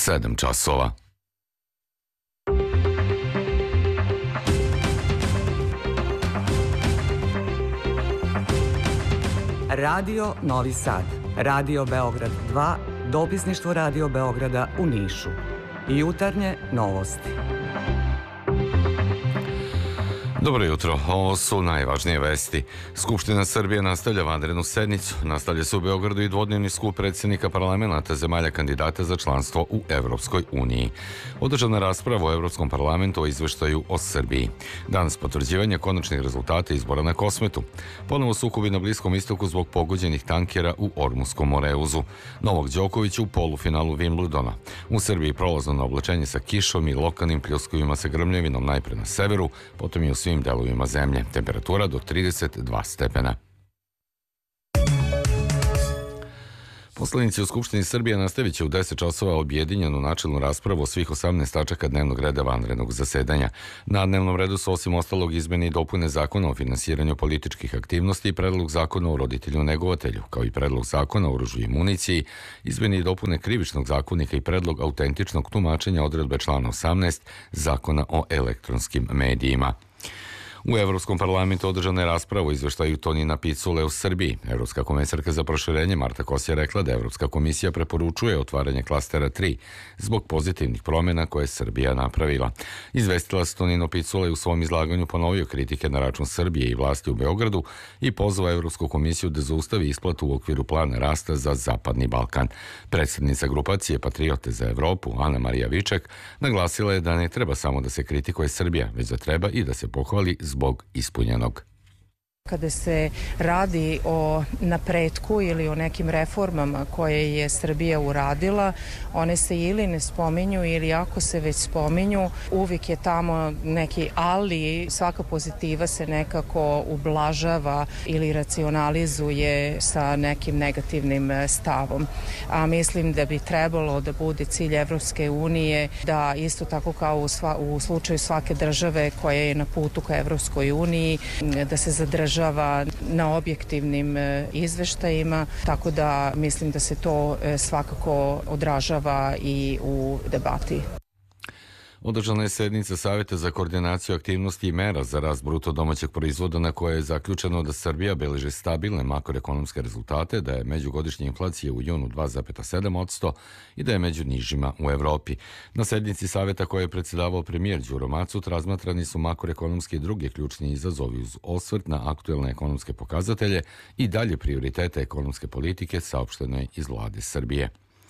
7 časova. Radio Novi Sad, Radio Beograd 2, dopisništvo Radio Beograda u Nišu. Jutarnje novosti. Dobro jutro, ovo su najvažnije vesti. Skupština Srbije nastavlja vanrednu sednicu. Nastavlja se u Beogradu i dvodnevni skup predsjednika parlamenta zemalja kandidata za članstvo u Evropskoj uniji. Održana rasprava u Evropskom parlamentu o izveštaju o Srbiji. Danas potvrđivanje konačnih rezultata izbora na Kosmetu. Ponovo sukobi na Bliskom istoku zbog pogođenih tankera u Ormuskom Moreuzu. Novak Đoković u polufinalu Wimbledona. U Srbiji prolazno na oblačenje sa kišom i lokalnim pljuskovima sa grmljevinom najpre na severu, potom i u svim delovima zemlje. Temperatura do 32 stepena. Poslanici u Skupštini Srbije nastavit će u 10 časova objedinjenu načelnu raspravu o svih 18 tačaka dnevnog reda vanrednog zasedanja. Na dnevnom redu su osim ostalog izmene i dopune zakona o finansiranju političkih aktivnosti i predlog zakona o roditelju negovatelju, kao i predlog zakona o oružju i municiji, izmene i dopune krivičnog zakonika i predlog autentičnog tumačenja odredbe člana 18 zakona o elektronskim medijima. U Evropskom parlamentu održana je rasprava o izveštaju Tonina Picule u Srbiji. Evropska komesarka za proširenje Marta Kos je rekla da Evropska komisija preporučuje otvaranje klastera 3 zbog pozitivnih promjena koje je Srbija napravila. Izvestilac Tonino Picule u svom izlaganju ponovio kritike na račun Srbije i vlasti u Beogradu i pozvao Evropsku komisiju da zaustavi isplatu u okviru plana rasta za Zapadni Balkan. Predsjednica grupacije Patriote za Evropu, Ana Marija Viček, naglasila je da ne treba samo da se kritikuje Srbija, već da treba i da se pohvali zbog ispunjenog. Kada se radi o napretku ili o nekim reformama koje je Srbija uradila, one se ili ne spominju ili ako se već spominju, uvijek je tamo neki ali, svaka pozitiva se nekako ublažava ili racionalizuje sa nekim negativnim stavom. A mislim da bi trebalo da bude cilj Evropske unije da isto tako kao u slučaju svake države koja je na putu ka Evropskoj uniji, da se zadržava na objektivnim izveštajima, tako da mislim da se to svakako odražava i u debati. Održana je sednica Savjeta za koordinaciju aktivnosti i mera za rast bruto domaćeg proizvoda na koje je zaključeno da Srbija beleži stabilne makroekonomske rezultate, da je međugodišnja inflacija u junu 2,7% i da je među nižima u Evropi. Na sednici Savjeta koje je predsjedavao premijer Đuro Macut razmatrani su makroekonomski i drugi ključni izazovi uz osvrt na aktuelne ekonomske pokazatelje i dalje prioritete ekonomske politike, saopšteno je iz vlade Srbije.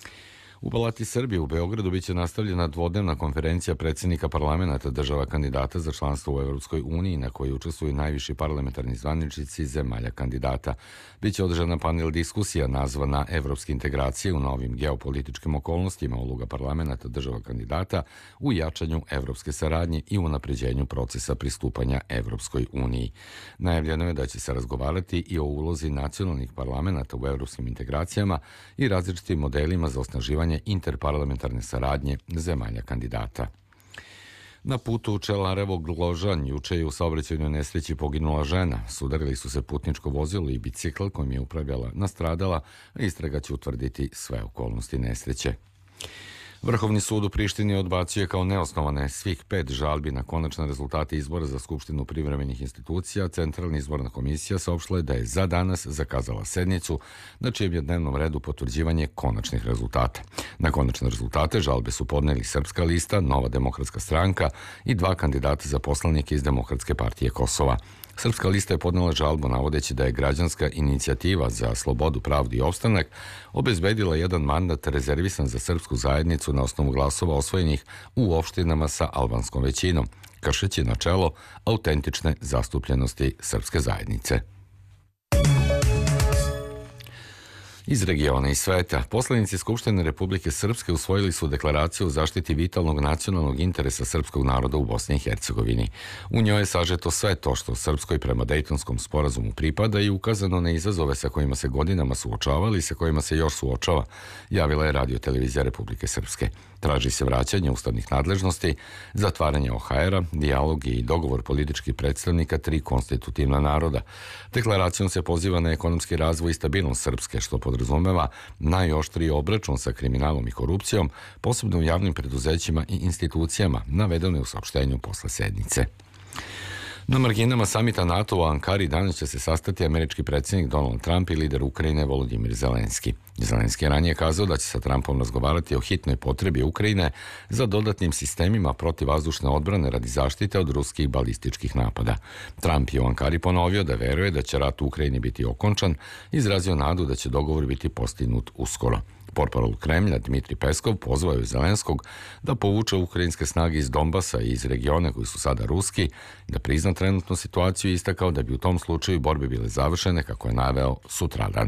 U Palati Srbije u Beogradu biće nastavljena dvodnevna konferencija predsjednika parlamenta država kandidata za članstvo u Evropskoj uniji na kojoj učestvuju najviši parlamentarni zvaničnici zemalja kandidata. Biće održana panel diskusija nazvana Evropske integracije u novim geopolitičkim okolnostima, uloga parlamenta država kandidata u jačanju evropske saradnje i unapređenju procesa pristupanja Evropskoj uniji. Najavljeno je da će se razgovarati i o ulozi nacionalnih parlamenta u evropskim integracijama i različitim modelima za osnaživanje interparlamentarne saradnje zemalja kandidata. Na putu u Čelarevo-Gložan juče je u saobraćajnoj nesreći poginula žena. Sudarili su se putničko vozilo i bicikl kojim je upravljala nastradala, a istraga će utvrditi sve okolnosti nesreće. Vrhovni sud u Prištini odbacio je kao neosnovane svih 5 žalbi na konačne rezultate izbora za Skupštinu privremenih institucija. Centralna izborna komisija saopštila je da je za danas zakazala sednicu na čijem je dnevnom redu potvrđivanje konačnih rezultata. Na konačne rezultate žalbe su podneli Srpska lista, Nova demokratska stranka i 2 kandidata za poslanike iz Demokratske partije Kosova. Srpska lista je podnela žalbu navodeći da je građanska inicijativa za slobodu, pravdu i opstanak obezbedila jedan mandat rezervisan za srpsku zajednicu na osnovu glasova osvojenih u opštinama sa albanskom većinom, kršeći načelo autentične zastupljenosti srpske zajednice. Iz regiona i sveta, poslanici Skupštine Republike Srpske usvojili su deklaraciju o zaštiti vitalnog nacionalnog interesa srpskog naroda u Bosni i Hercegovini. U njoj je sažeto sve to što Srpskoj prema Dejtonskom sporazumu pripada i ukazano na izazove sa kojima se godinama suočavali i sa kojima se još suočava, javila je Radio televizija Republike Srpske. Traži se vraćanje ustavnih nadležnosti, zatvaranje OHR-a, dijalog i dogovor političkih predstavnika 3 konstitutivna naroda. Deklaracijom se poziva na ekonomski razvoj i stabilnost Srpske, što podrazumeva najoštriji obračun sa kriminalom i korupcijom, posebno u javnim preduzećima i institucijama, navedeno je u saopštenju posle sednice. Na marginama samita NATO u Ankari danas će se sastati američki predsjednik Donald Trump i lider Ukrajine Volodimir Zelenski. Zelenski je ranije kazao da će sa Trumpom razgovarati o hitnoj potrebi Ukrajine za dodatnim sistemima protivvazdušne odbrane radi zaštite od ruskih balističkih napada. Trump je u Ankari ponovio da veruje da će rat u Ukrajini biti okončan i izrazio nadu da će dogovor biti postignut uskoro. Portparol Kremlja Dmitri Peskov pozvao je Zelenskog da povuče ukrajinske snage iz Donbasa i iz regiona koji su sada ruski, da prizna trenutnu situaciju i istakao da bi u tom slučaju borbe bile završene, kako je naveo sutradan.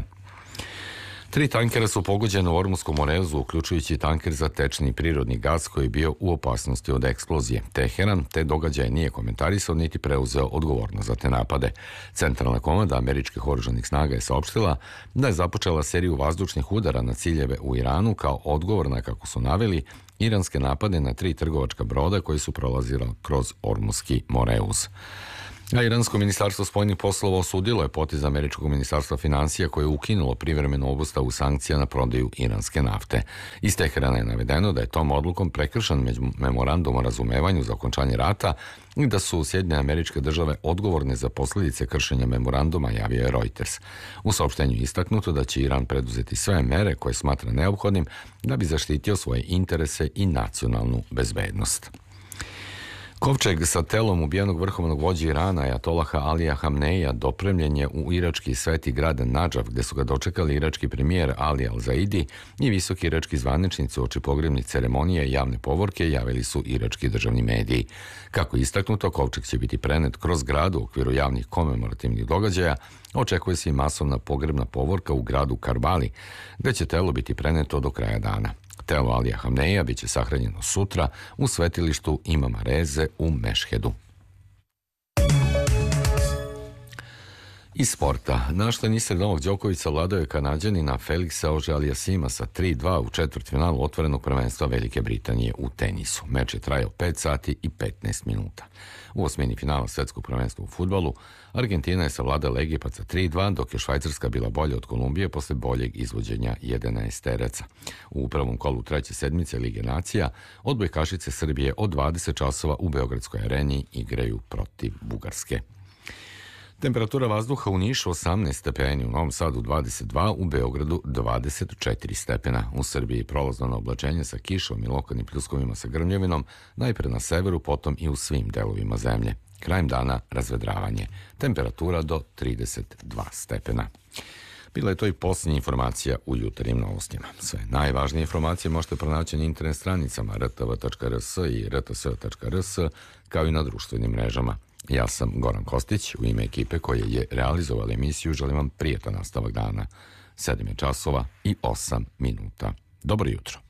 3 tankera su pogođene u Ormutskom morezu, uključujući tanker za tečni prirodni gas koji je bio u opasnosti od eksplozije. Teheran te događaje nije komentarisao niti preuzeo odgovornost za te napade. Centralna komanda američkih oružanih snaga je saopštila da je započela seriju vazdušnih udara na ciljeve u Iranu kao odgovor na, kako su naveli, iranske napade na 3 trgovačka broda koji su prolazila kroz Ormutski moreuz. A Iransko ministarstvo spoljnih poslova osudilo je potez američkog ministarstva finansija koje je ukinulo privremenu obustavu sankcija na prodaju iranske nafte. Iz Teherana je navedeno da je tom odlukom prekršen memorandum o razumevanju za okončanje rata i da su Sjedinjene Američke Države odgovorne za posljedice kršenja memoranduma, javio je Reuters. U saopštenju je istaknuto da će Iran preduzeti sve mere koje smatra neophodnim da bi zaštitio svoje interese i nacionalnu bezbednost. Kovčeg sa telom ubijenog vrhovnog vođe Irana, ajatolaha Alija Hamneija, dopremljen je u irački sveti grad Nadžaf, gde su ga dočekali irački premijer Ali Al-Zaidi i visoki irački zvaničnici uoči pogrebnih ceremonija i javne povorke, javili su irački državni mediji. Kako je istaknuto, kovčeg će biti prenet kroz grad u okviru javnih komemorativnih događaja. Očekuje se i masovna pogrebna povorka u gradu Karbali, gde će telo biti preneto do kraja dana. Telo Alija Hamneija biće sahranjeno sutra u svetilištu Imama Reze u Mešhedu. Iz sporta. Naš teniser Novak Đoković savladao je Kanađanina Felixa Auger-Aliassima sa 3-2 u četvrtfinalu otvorenog prvenstva Velike Britanije u tenisu. Meč je trajao 5 sati i 15 minuta. U osmini finala svetskog prvenstva u fudbalu Argentina je savladala Egipat sa 3-2, dok je Švajcarska bila bolja od Kolumbije posle boljeg izvođenja 11-teraca. U prvom kolu treće sedmice Lige nacija odbojkašice Srbije od 20 časova u Beogradskoj areni igraju protiv Bugarske. Temperatura vazduha u Nišu 18 stepeni, u Novom Sadu 22, u Beogradu 24 stepena. U Srbiji prolazno na oblačenje sa kišom i lokalnim pljuskovima sa grmljavinom, najpre na severu, potom i u svim delovima zemlje. Krajem dana razvedravanje. Temperatura do 32 stepena. Bila je to i posljednja informacija u jutarnjim novostima. Sve najvažnije informacije možete pronaći na internet stranicama rtv.rs i rts.rs, kao i na društvenim mrežama. Ja sam Goran Kostić, u ime ekipe koje je realizovala emisiju želim vam prijetan nastavak dana. 7 je časova i 8 minuta. Dobro jutro.